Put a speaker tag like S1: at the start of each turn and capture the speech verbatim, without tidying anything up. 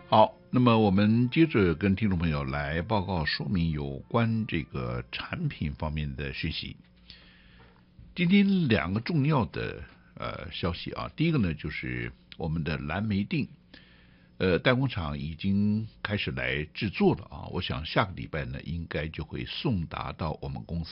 S1: 好，那么我们接着跟听众朋友来报告说明有关这个产品方面的讯息。今天两个重要的呃消息啊，第一个呢就是我们的蓝莓定，呃代工厂已经开始来制作了啊，我想下个礼拜呢应该就会送达到我们公司。